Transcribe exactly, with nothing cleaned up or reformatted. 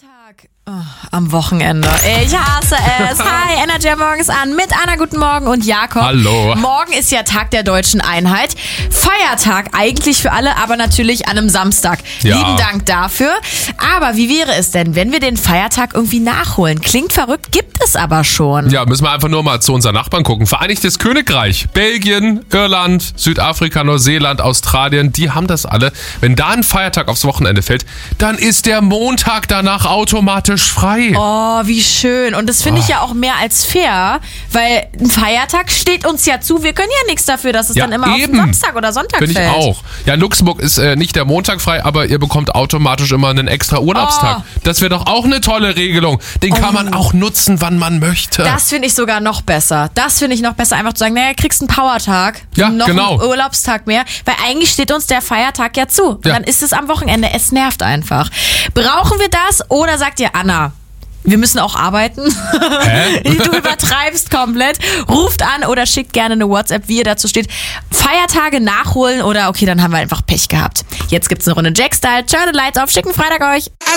Montag. Oh, am Wochenende. Ich hasse es. Hi, Energy morgens an mit Anna. Guten Morgen und Jakob. Hallo. Morgen ist ja Tag der Deutschen Einheit. Feiertag eigentlich für alle, aber natürlich an einem Samstag. Ja. Lieben Dank dafür. Aber wie wäre es denn, wenn wir den Feiertag irgendwie nachholen? Klingt verrückt, gibt es aber schon. Ja, müssen wir einfach nur mal zu unseren Nachbarn gucken. Vereinigtes Königreich, Belgien, Irland, Südafrika, Neuseeland, Australien, die haben das alle. Wenn da ein Feiertag aufs Wochenende fällt, dann ist der Montag danach automatisch frei. Oh, wie schön. Und das finde ich Oh. ja auch mehr als fair, weil ein Feiertag steht uns ja zu. Wir können ja nichts dafür, dass es Ja, dann immer eben. auf den Samstag oder Sonntag Finde ich fällt. auch. Ja, in Luxemburg ist äh, nicht der Montag frei, aber ihr bekommt automatisch immer einen extra Urlaubstag. Oh. Das wäre doch auch eine tolle Regelung. Den kann man auch nutzen, wann man möchte. Das finde ich sogar noch besser. Das finde ich noch besser, einfach zu sagen, naja, kriegst einen Powertag, Ja, noch genau. einen Urlaubstag mehr, weil eigentlich steht uns der Feiertag ja zu. Ja. Dann ist es am Wochenende. Es nervt einfach. Brauchen wir das oder sagt ihr, Anna, wir müssen auch arbeiten? Hä? Du übertreibst komplett. Ruft an oder schickt gerne eine WhatsApp, wie ihr dazu steht. Feiertage nachholen oder okay, dann haben wir einfach Pech gehabt. Jetzt gibt's eine Runde Jack-Style. Turn the lights off, schicken Freitag euch.